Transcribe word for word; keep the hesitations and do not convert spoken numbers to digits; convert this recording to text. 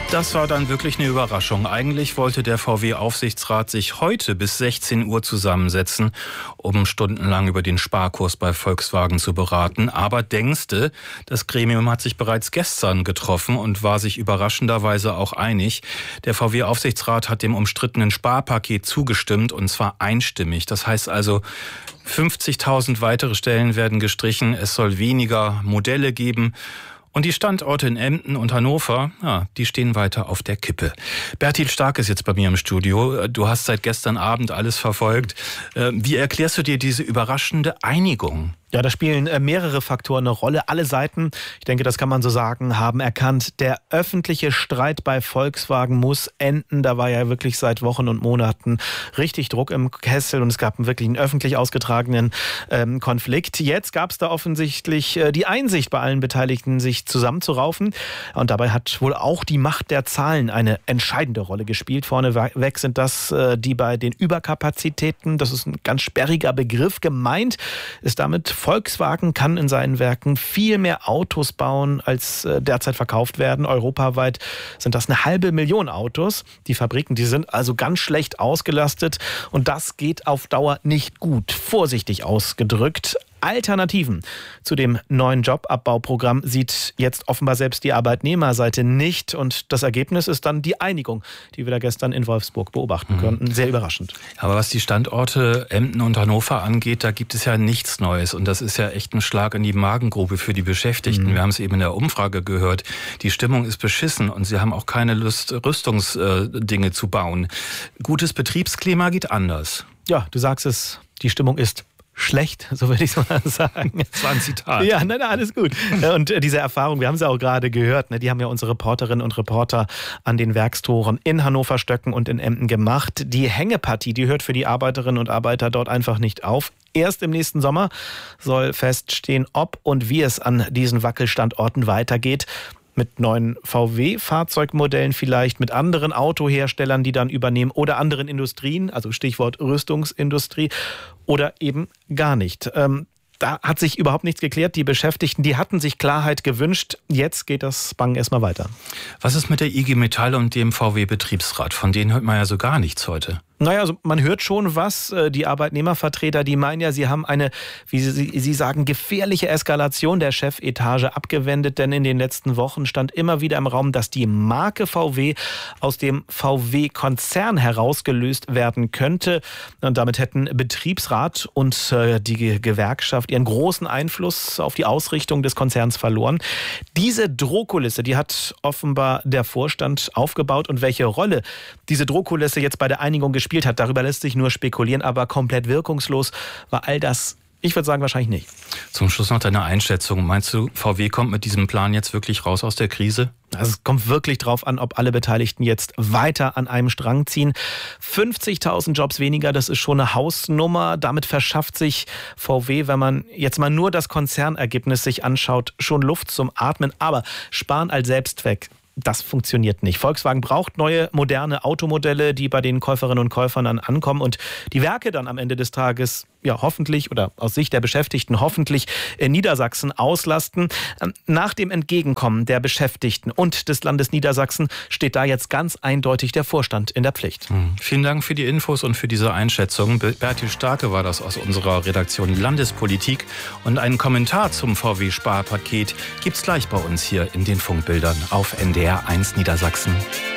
Das war dann wirklich eine Überraschung. Eigentlich wollte der V W-Aufsichtsrat sich heute bis sechzehn Uhr zusammensetzen, um stundenlang über den Sparkurs bei Volkswagen zu beraten. Aber denkste, das Gremium hat sich bereits gestern getroffen und war sich überraschenderweise auch einig. Der V W-Aufsichtsrat hat dem umstrittenen Sparpaket zugestimmt, und zwar einstimmig. Das heißt also, fünfzigtausend weitere Stellen werden gestrichen. Es soll weniger Modelle geben. Und die Standorte in Emden und Hannover, ja, die stehen weiter auf der Kippe. Bertil Stark ist jetzt bei mir im Studio. Du hast seit gestern Abend alles verfolgt. Wie erklärst du dir diese überraschende Einigung? Ja, da spielen mehrere Faktoren eine Rolle. Alle Seiten, ich denke, das kann man so sagen, haben erkannt, der öffentliche Streit bei Volkswagen muss enden. Da war ja wirklich seit Wochen und Monaten richtig Druck im Kessel und es gab einen wirklich einen öffentlich ausgetragenen ähm, Konflikt. Jetzt gab es da offensichtlich äh, die Einsicht bei allen Beteiligten, sich zusammenzuraufen. Und dabei hat wohl auch die Macht der Zahlen eine entscheidende Rolle gespielt. Vorneweg sind das äh, die bei den Überkapazitäten. Das ist ein ganz sperriger Begriff. Gemeint ist damit, Volkswagen kann in seinen Werken viel mehr Autos bauen, als äh, derzeit verkauft werden. Europaweit sind das eine halbe Million Autos. Die Fabriken, die sind also ganz schlecht ausgelastet und das geht auf Dauer nicht gut. Vorsichtig ausgedrückt. Alternativen zu dem neuen Jobabbauprogramm sieht jetzt offenbar selbst die Arbeitnehmerseite nicht. Und das Ergebnis ist dann die Einigung, die wir da gestern in Wolfsburg beobachten mhm. konnten. Sehr überraschend. Aber was die Standorte Emden und Hannover angeht, da gibt es ja nichts Neues. Und das ist ja echt ein Schlag in die Magengrube für die Beschäftigten. Mhm. Wir haben es eben in der Umfrage gehört. Die Stimmung ist beschissen und sie haben auch keine Lust, Rüstungsdinge zu bauen. Gutes Betriebsklima geht anders. Ja, du sagst es, die Stimmung ist schlecht, so würde ich es mal sagen. Das war ein Zitat. Ja, nein, nein, alles gut. Und diese Erfahrung, wir haben sie auch gerade gehört, ne, die haben ja unsere Reporterinnen und Reporter an den Werkstoren in Hannover, Stöcken und in Emden gemacht. Die Hängepartie, die hört für die Arbeiterinnen und Arbeiter dort einfach nicht auf. Erst im nächsten Sommer soll feststehen, ob und wie es an diesen Wackelstandorten weitergeht. Mit neuen V W-Fahrzeugmodellen vielleicht, mit anderen Autoherstellern, die dann übernehmen oder anderen Industrien, also Stichwort Rüstungsindustrie oder eben gar nicht. Ähm, da hat sich überhaupt nichts geklärt. Die Beschäftigten, die hatten sich Klarheit gewünscht. Jetzt geht das Bangen erstmal weiter. Was ist mit der I G Metall und dem V W-Betriebsrat? Von denen hört man ja so gar nichts heute. Naja, also man hört schon was. Die Arbeitnehmervertreter, die meinen ja, sie haben eine, wie sie, sie sagen, gefährliche Eskalation der Chefetage abgewendet. Denn in den letzten Wochen stand immer wieder im Raum, dass die Marke V W aus dem V W-Konzern herausgelöst werden könnte. Und damit hätten Betriebsrat und die Gewerkschaft ihren großen Einfluss auf die Ausrichtung des Konzerns verloren. Diese Drohkulisse, die hat offenbar der Vorstand aufgebaut. Und welche Rolle diese Drohkulisse jetzt bei der Einigung gespielt gespielt hat. Darüber lässt sich nur spekulieren, aber komplett wirkungslos war all das, ich würde sagen, wahrscheinlich nicht. Zum Schluss noch deine Einschätzung. Meinst du, V W kommt mit diesem Plan jetzt wirklich raus aus der Krise? Also es kommt wirklich drauf an, ob alle Beteiligten jetzt weiter an einem Strang ziehen. fünfzigtausend Jobs weniger, das ist schon eine Hausnummer. Damit verschafft sich V W, wenn man jetzt mal nur das Konzernergebnis sich anschaut, schon Luft zum Atmen. Aber Sparen als Selbstzweck, das funktioniert nicht. Volkswagen braucht neue, moderne Automodelle, die bei den Käuferinnen und Käufern dann ankommen und die Werke dann am Ende des Tages ja hoffentlich oder aus Sicht der Beschäftigten hoffentlich in Niedersachsen auslasten. Nach dem Entgegenkommen der Beschäftigten und des Landes Niedersachsen steht da jetzt ganz eindeutig der Vorstand in der Pflicht. Hm. Vielen Dank für die Infos und für diese Einschätzung. Bertil Starke war das aus unserer Redaktion Landespolitik und einen Kommentar zum V W-Sparpaket gibt's gleich bei uns hier in den Funkbildern auf N D R eins Niedersachsen.